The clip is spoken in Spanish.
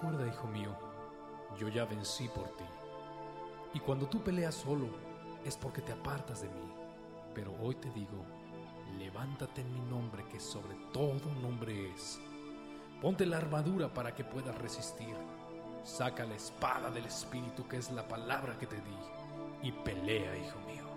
recuerda, hijo mío, yo ya vencí por ti. Y cuando tú peleas solo, es porque te apartas de mí. Pero hoy te digo, levántate en mi nombre, que sobre todo nombre es. Ponte la armadura para que puedas resistir. Saca la espada del Espíritu, que es la palabra que te di, y pelea, hijo mío.